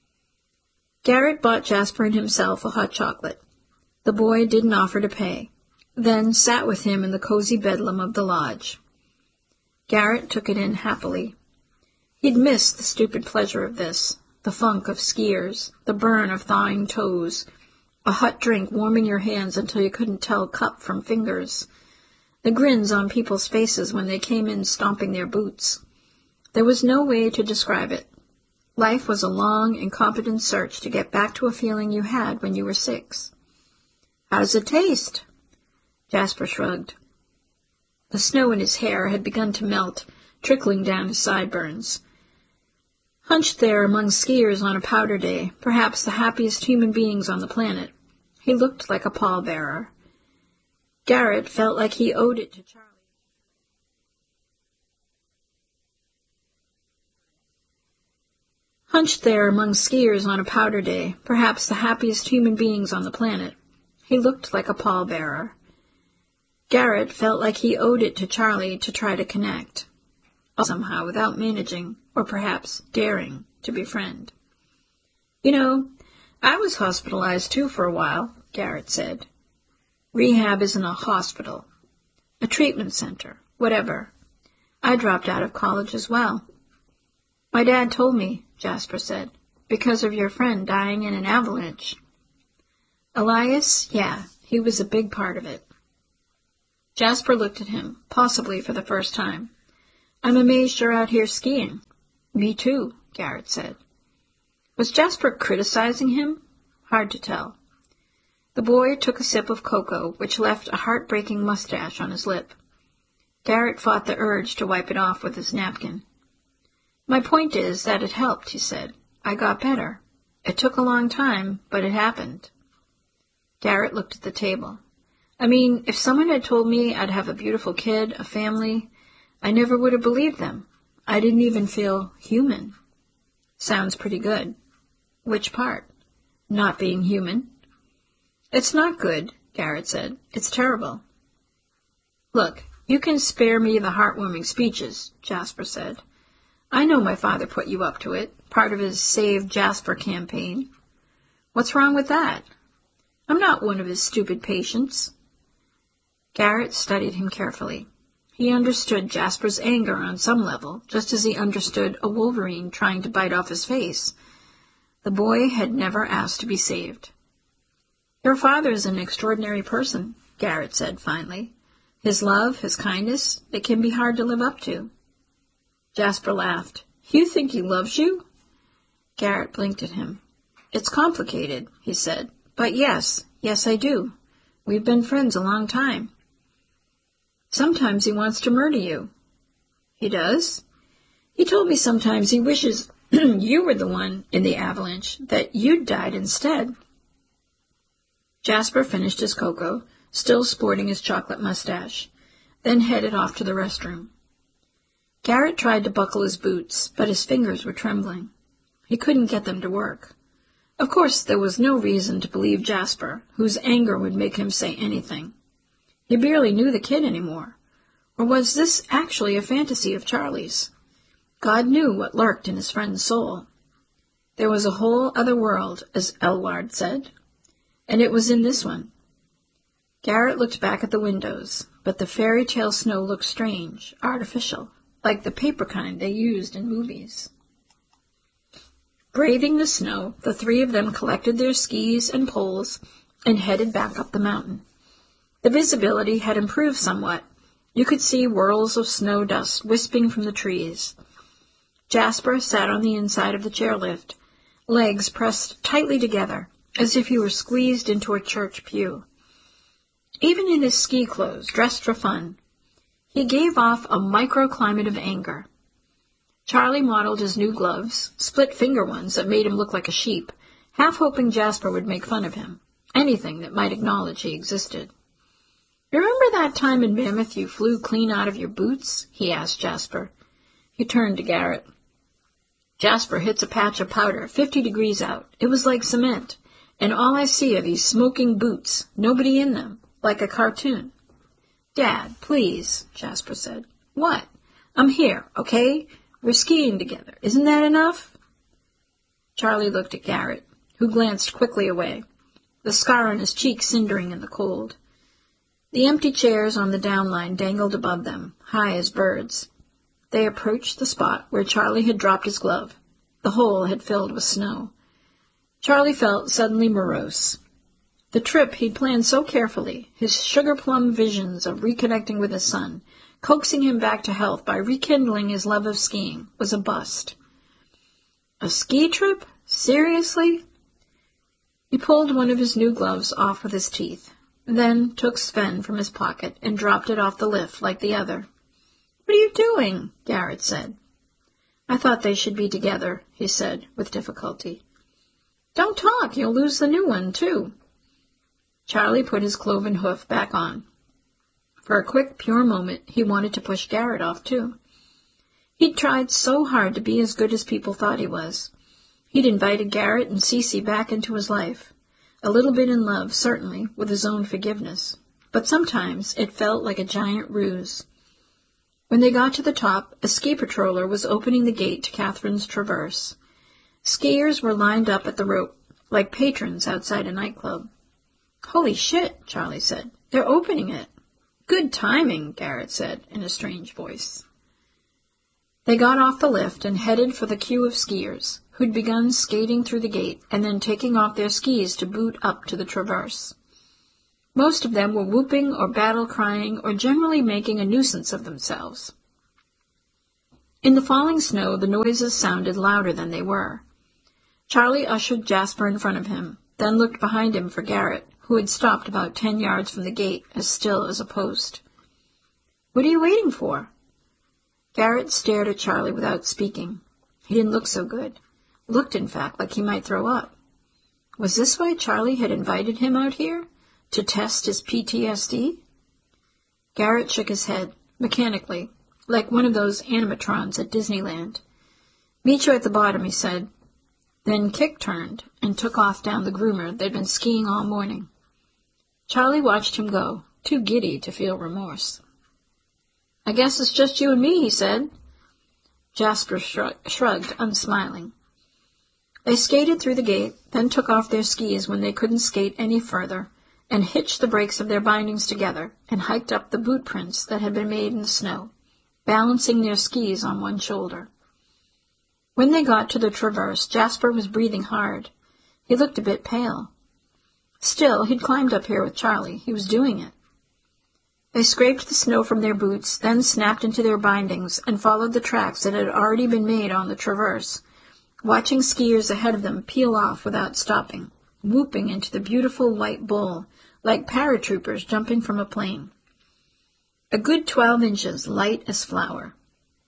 Garrett bought Jasper and himself a hot chocolate. The boy didn't offer to pay, then sat with him in the cozy bedlam of the lodge. Garrett took it in happily. He'd missed the stupid pleasure of this, the funk of skiers, the burn of thawing toes, a hot drink warming your hands until you couldn't tell cup from fingers, the grins on people's faces when they came in stomping their boots. There was no way to describe it. Life was a long, incompetent search to get back to a feeling you had when you were six. How does it taste? Jasper shrugged. The snow in his hair had begun to melt, trickling down his sideburns. Hunched there among skiers on a powder day, perhaps the happiest human beings on the planet, he looked like a pallbearer. Garrett felt like he owed it to Charlie. Hunched there among skiers on a powder day, perhaps the happiest human beings on the planet, he looked like a pallbearer. Garrett felt like he owed it to Charlie to try to connect, somehow without managing, or perhaps daring, to befriend. You know, I was hospitalized too for a while, Garrett said. Rehab isn't a hospital. A treatment center, whatever. I dropped out of college as well. My dad told me, Jasper said. because of your friend dying in an avalanche. Elias, yeah, he was a big part of it. Jasper looked at him, possibly for the first time. I'm amazed you're out here skiing. Me too, Garrett said. Was Jasper criticizing him? Hard to tell. The boy took a sip of cocoa, which left a heartbreaking mustache on his lip. Garrett fought the urge to wipe it off with his napkin. My point is that it helped, he said. I got better. It took a long time, but it happened. Garrett looked at the table. I mean, if someone had told me I'd have a beautiful kid, a family, I never would have believed them. I didn't even feel human. Sounds pretty good. Which part? Not being human. It's not good, Garrett said. It's terrible. Look, you can spare me the heartwarming speeches, Jasper said. I know my father put you up to it, part of his Save Jasper campaign. What's wrong with that? I'm not one of his stupid patients. Garrett studied him carefully. He understood Jasper's anger on some level, just as he understood a wolverine trying to bite off his face. The boy had never asked to be saved. Your father is an extraordinary person, Garrett said finally. His love, his kindness, it can be hard to live up to. Jasper laughed. You think he loves you? Garrett blinked at him. It's complicated, he said. But yes, yes I do. We've been friends a long time. Sometimes he wants to murder you. He does? He told me sometimes he wishes you were the one in the avalanche, that you'd died instead. Jasper finished his cocoa, still sporting his chocolate mustache, then headed off to the restroom. Garrett tried to buckle his boots, but his fingers were trembling. He couldn't get them to work. Of course, there was no reason to believe Jasper, whose anger would make him say anything. He barely knew the kid anymore. Or was this actually a fantasy of Charlie's? God knew what lurked in his friend's soul. There was a whole other world, as Elward said, and it was in this one. Garrett looked back at the windows, but the fairy tale snow looked strange, artificial, like the paper kind they used in movies. Braving the snow, the three of them collected their skis and poles and headed back up the mountain. The visibility had improved somewhat. You could see whirls of snow dust wisping from the trees. Jasper sat on the inside of the chairlift, legs pressed tightly together, as if he were squeezed into a church pew. Even in his ski clothes, dressed for fun, he gave off a microclimate of anger. Charlie modeled his new gloves, split-finger ones that made him look like a sheep, half hoping Jasper would make fun of him, anything that might acknowledge he existed. Remember that time in Mammoth you flew clean out of your boots? He asked Jasper. He turned to Garrett. Jasper hits a patch of powder, fifty degrees out. It was like cement, and all I see are these smoking boots, nobody in them, like a cartoon. Dad, please, Jasper said. What? I'm here, okay? We're skiing together. Isn't that enough? Charlie looked at Garrett, who glanced quickly away, the scar on his cheek cindering in the cold. The empty chairs on the downline dangled above them, high as birds. They approached the spot where Charlie had dropped his glove. The hole had filled with snow. Charlie felt suddenly morose. The trip he'd planned so carefully, his sugar-plum visions of reconnecting with his son, coaxing him back to health by rekindling his love of skiing, was a bust. A ski trip? Seriously? He pulled one of his new gloves off with his teeth, then took Sven from his pocket and dropped it off the lift like the other. What are you doing? Garrett said. I thought they should be together, he said, with difficulty. Don't talk, you'll lose the new one, too. Charlie put his cloven hoof back on. For a quick, pure moment, he wanted to push Garrett off, too. He'd tried so hard to be as good as people thought he was. He'd invited Garrett and Cece back into his life. A little bit in love, certainly, with his own forgiveness. But sometimes it felt like a giant ruse. When they got to the top, a ski patroller was opening the gate to Catherine's Traverse. Skiers were lined up at the rope, like patrons outside a nightclub. Holy shit, Charlie said. They're opening it. Good timing, Garrett said in a strange voice. They got off the lift and headed for the queue of skiers, who'd begun skating through the gate and then taking off their skis to boot up to the traverse. Most of them were whooping or battle-crying or generally making a nuisance of themselves. In the falling snow, the noises sounded louder than they were. Charlie ushered Jasper in front of him, then looked behind him for Garrett, who had stopped about ten yards from the gate, as still as a post. "What are you waiting for?" Garrett stared at Charlie without speaking. He didn't look so good. Looked, in fact, like he might throw up. Was this why Charlie had invited him out here? To test his P T S D? Garrett shook his head, mechanically, like one of those animatrons at Disneyland. "Meet you at the bottom," he said. Then Kick turned and took off down the groomer they'd been skiing all morning. Charlie watched him go, too giddy to feel remorse. "I guess it's just you and me," he said. Jasper shrug- shrugged, unsmiling. They skated through the gate, then took off their skis when they couldn't skate any further, and hitched the brakes of their bindings together and hiked up the boot prints that had been made in the snow, balancing their skis on one shoulder. When they got to the traverse, Jasper was breathing hard. He looked a bit pale. Still, he'd climbed up here with Charlie. He was doing it. They scraped the snow from their boots, then snapped into their bindings and followed the tracks that had already been made on the traverse, watching skiers ahead of them peel off without stopping, whooping into the beautiful white bowl, like paratroopers jumping from a plane. A good twelve inches, light as flour.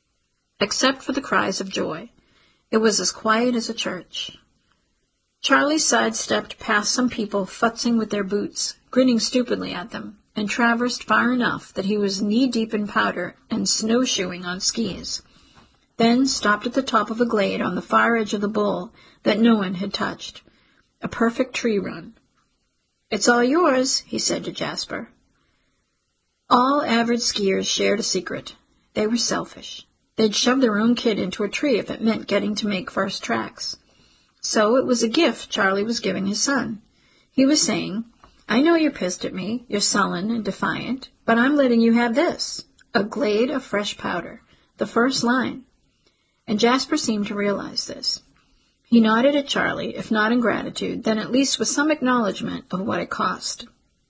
Except for the cries of joy, it was as quiet as a church. Charlie sidestepped past some people futzing with their boots, grinning stupidly at them, and traversed far enough that he was knee-deep in powder and snowshoeing on skis, then stopped at the top of a glade on the far edge of the bowl that no one had touched. A perfect tree run. "It's all yours," he said to Jasper. All average skiers shared a secret. They were selfish. They'd shove their own kid into a tree if it meant getting to make first tracks. So it was a gift Charlie was giving his son. He was saying, "I know you're pissed at me, you're sullen and defiant, but I'm letting you have this, a glade of fresh powder, the first line." And Jasper seemed to realize this. He nodded at Charlie, if not in gratitude, then at least with some acknowledgement of what it cost.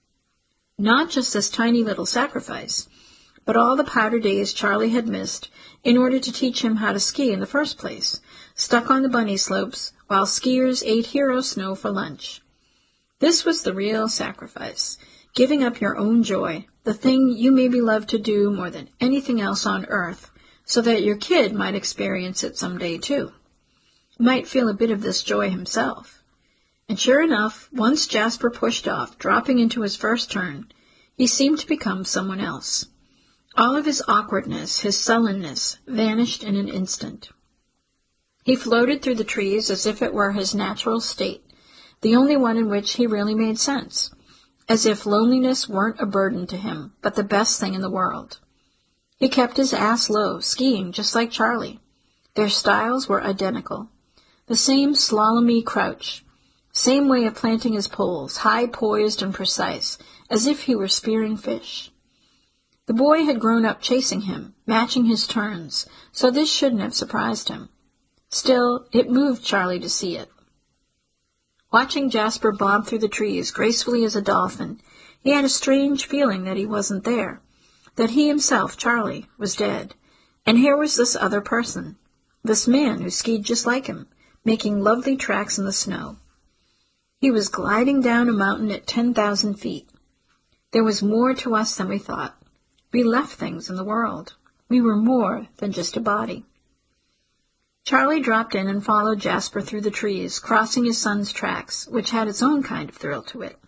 Not just this tiny little sacrifice, but all the powder days Charlie had missed in order to teach him how to ski in the first place, stuck on the bunny slopes while skiers ate hero snow for lunch. This was the real sacrifice, giving up your own joy, the thing you maybe love to do more than anything else on earth, so that your kid might experience it someday too. Might feel a bit of this joy himself. And sure enough, once Jasper pushed off, dropping into his first turn, he seemed to become someone else. All of his awkwardness, his sullenness, vanished in an instant. He floated through the trees as if it were his natural state, the only one in which he really made sense, as if loneliness weren't a burden to him, but the best thing in the world. He kept his ass low, skiing just like Charlie. Their styles were identical. The same slalomy crouch, same way of planting his poles, high poised and precise, as if he were spearing fish. The boy had grown up chasing him, matching his turns, so this shouldn't have surprised him. Still, it moved Charlie to see it. Watching Jasper bob through the trees gracefully as a dolphin, he had a strange feeling that he wasn't there, that he himself, Charlie, was dead, and here was this other person, this man who skied just like him, making lovely tracks in the snow. He was gliding down a mountain at ten thousand feet. There was more to us than we thought. We left things in the world. We were more than just a body. Charlie dropped in and followed Jasper through the trees, crossing his son's tracks, which had its own kind of thrill to it.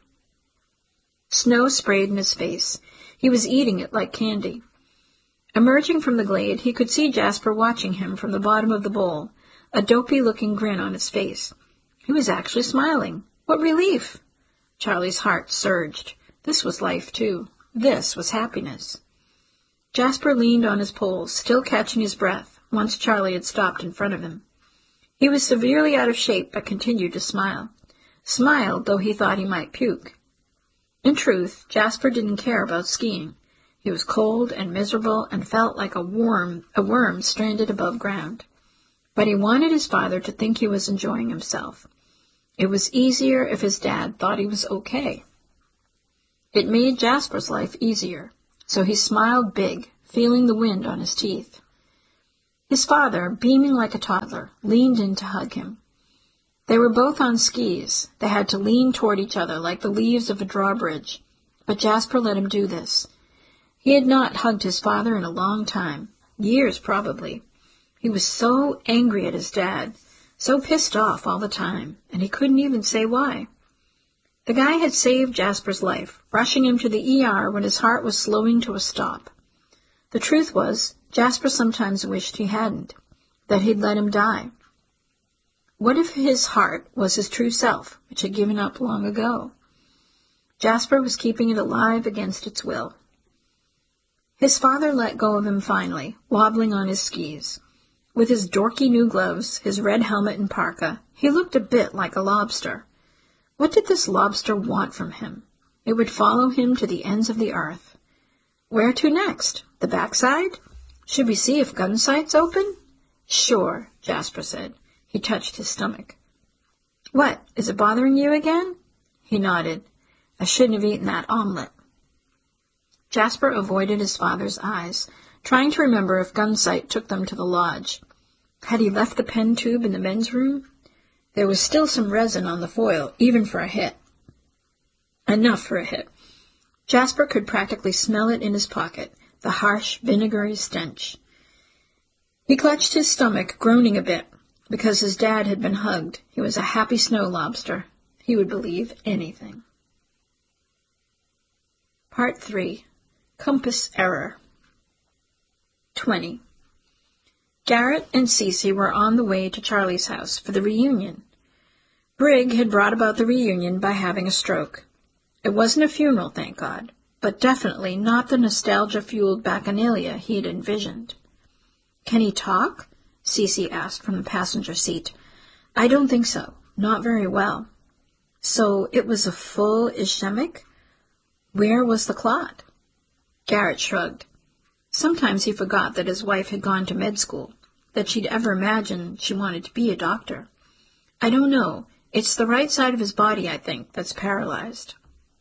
Snow sprayed in his face. He was eating it like candy. Emerging from the glade, he could see Jasper watching him from the bottom of the bowl, a dopey-looking grin on his face. He was actually smiling. What relief! Charlie's heart surged. This was life, too. This was happiness. Jasper leaned on his poles, still catching his breath, once Charlie had stopped in front of him. He was severely out of shape, but continued to smile. Smiled, though he thought he might puke. In truth, Jasper didn't care about skiing. He was cold and miserable and felt like a worm, a worm stranded above ground. but he wanted his father to think he was enjoying himself. It was easier if his dad thought he was okay. It made Jasper's life easier, so he smiled big, feeling the wind on his teeth. His father, beaming like a toddler, leaned in to hug him. They were both on skis. They had to lean toward each other like the leaves of a drawbridge, but Jasper let him do this. He had not hugged his father in a long time, years probably. He was so angry at his dad, so pissed off all the time, and he couldn't even say why. The guy had saved Jasper's life, rushing him to the E R when his heart was slowing to a stop. The truth was, Jasper sometimes wished he hadn't, that he'd let him die. What if his heart was his true self, which had given up long ago? Jasper was keeping it alive against its will. His father let go of him finally, wobbling on his skis. With his dorky new gloves, his red helmet and parka, he looked a bit like a lobster. What did this lobster want from him? It would follow him to the ends of the earth. Where to next? The backside? Should we see if Gunsight's open? Sure, Jasper said. He touched his stomach. What, is it bothering you again? He nodded. I shouldn't have eaten that omelet. Jasper avoided his father's eyes, trying to remember if Gunsight took them to the lodge. Had he left the pen tube in the men's room? There was still some resin on the foil, even for a hit. Enough for a hit. Jasper could practically smell it in his pocket, the harsh, vinegary stench. He clutched his stomach, groaning a bit. Because his dad had been hugged, he was a happy snow lobster. He would believe anything. Part three. Compass Error. Twenty. Garrett and Cece were on the way to Charlie's house for the reunion. Brig had brought about the reunion by having a stroke. It wasn't a funeral, thank God, but definitely not the nostalgia-fueled bacchanalia he'd envisioned. Can he talk? Cece asked from the passenger seat. I don't think so. Not very well. So it was a full ischemic? Where was the clot? Garrett shrugged. Sometimes he forgot that his wife had gone to med school, that she'd ever imagined she wanted to be a doctor. I don't know. It's the right side of his body, I think, that's paralyzed.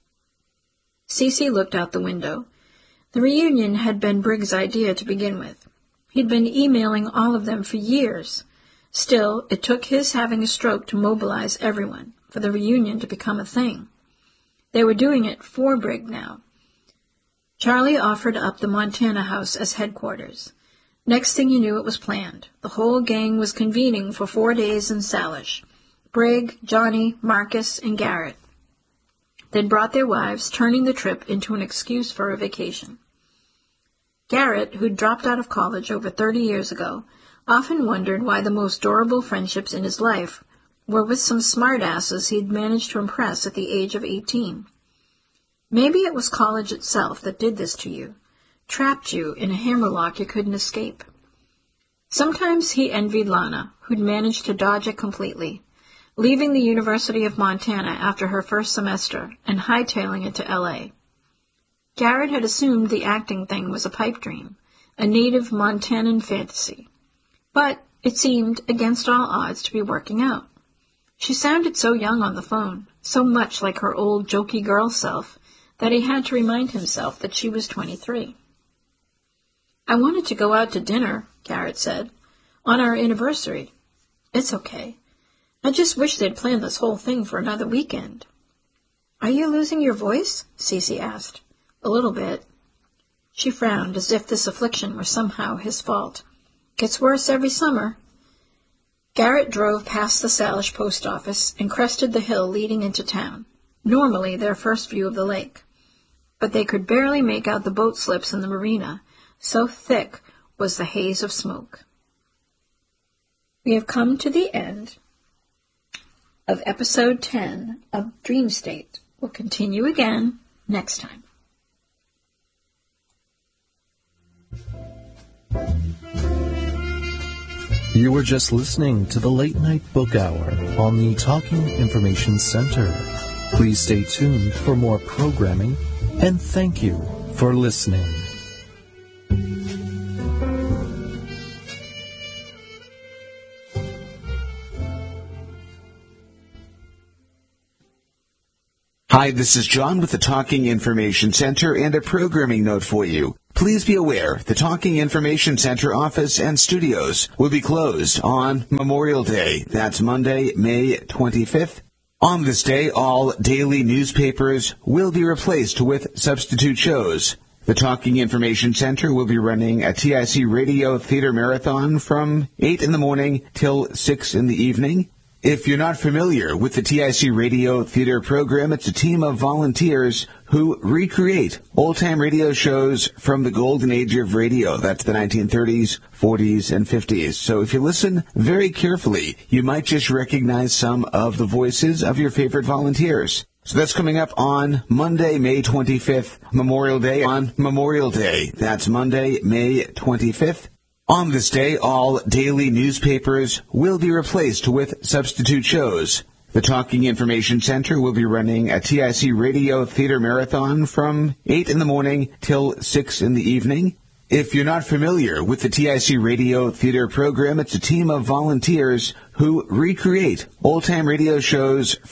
Cece looked out the window. The reunion had been Brig's idea to begin with. He'd been emailing all of them for years. Still, it took his having a stroke to mobilize everyone, for the reunion to become a thing. They were doing it for Brig now. Charlie offered up the Montana house as headquarters. Next thing you knew, it was planned. The whole gang was convening for four days in Salish. Brig, Johnny, Marcus, and Garrett. They'd brought their wives, turning the trip into an excuse for a vacation. Garrett, who'd dropped out of college over thirty years ago, often wondered why the most durable friendships in his life were with some smartasses he'd managed to impress at the age of eighteen. Maybe it was college itself that did this to you, trapped you in a hammerlock you couldn't escape. Sometimes he envied Lana, who'd managed to dodge it completely, leaving the University of Montana after her first semester and hightailing it to L A Garrett had assumed the acting thing was a pipe dream, a native Montanan fantasy. But it seemed, against all odds, to be working out. She sounded so young on the phone, so much like her old jokey girl self, that he had to remind himself that she was twenty-three. I wanted to go out to dinner, Garrett said, on our anniversary. It's okay. I just wish they'd planned this whole thing for another weekend. Are you losing your voice? Cece asked. A little bit. She frowned as if this affliction were somehow his fault. Gets worse every summer. Garrett drove past the Salish post office and crested the hill leading into town, normally their first view of the lake. But they could barely make out the boat slips in the marina, so thick was the haze of smoke. We have come to the end of episode ten of Dream State. We'll continue again next time. You were just listening to the Late Night Book Hour on the Talking Information Center. Please stay tuned for more programming, and thank you for listening. Hi, this is John with the Talking Information Center and a programming note for you. Please be aware the Talking Information Center office and studios will be closed on Memorial Day. That's Monday, May twenty-fifth. On this day, all daily newspapers will be replaced with substitute shows. The Talking Information Center will be running a T I C Radio Theater Marathon from eight in the morning till six in the evening. If you're not familiar with the T I C Radio Theater program, it's a team of volunteers who recreate old-time radio shows from the golden age of radio. That's the nineteen thirties, forties, and fifties. So if you listen very carefully, you might just recognize some of the voices of your favorite volunteers. So that's coming up on Monday, May twenty-fifth, Memorial Day. On Memorial Day, that's Monday, May twenty-fifth. On this day, all daily newspapers will be replaced with substitute shows. The Talking Information Center will be running a T I C Radio Theater Marathon from eight in the morning till six in the evening. If you're not familiar with the T I C Radio Theater program, it's a team of volunteers who recreate old-time radio shows